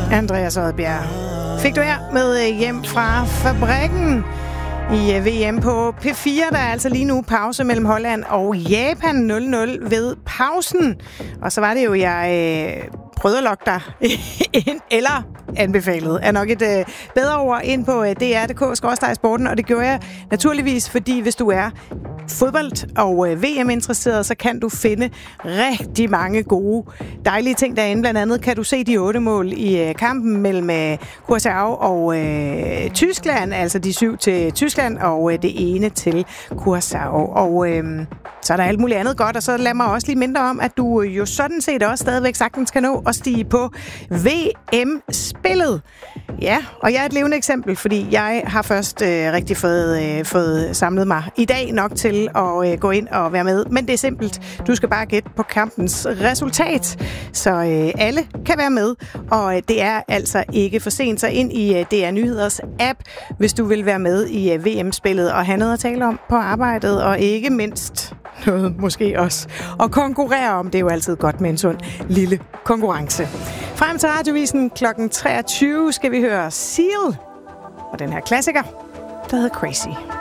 Andreas Odbjerg fik du her med Hjem fra fabrikken i VM på P4. Der er altså lige nu pause mellem Holland og Japan 0-0 ved pausen. Og så var det jo, jeg prøvede at lokke dig ind, eller anbefalet, er nok et bedre ord, ind på dr.dk/sporten, og det gjorde jeg naturligvis, fordi hvis du er fodbold- og VM-interesseret, så kan du finde rigtig mange gode, dejlige ting derinde. Blandt andet kan du se de 8 mål i kampen mellem Curaçao og Tyskland, altså de 7 til Tyskland, og det ene til Curaçao. Og så er der alt muligt andet godt, og så lad mig også lige mindre om, at du jo sådan set også stadigvæk sagtens kan nå at stige på VM-spillet. Ja, og jeg er et levende eksempel, fordi jeg har først rigtig fået samlet mig i dag nok til at gå ind og være med. Men det er simpelt. Du skal bare gætte på kampens resultat, så alle kan være med. Og det er altså ikke for sent. Så ind i DR Nyheders app, hvis du vil være med i VM-spillet og have noget at tale om på arbejdet, og ikke mindst noget måske også at konkurrere om. Det er jo altid godt med en sund lille konkurrence. Frem til Radiovisen kl. 23 skal vi høre Seal og den her klassiker, der hedder Crazy.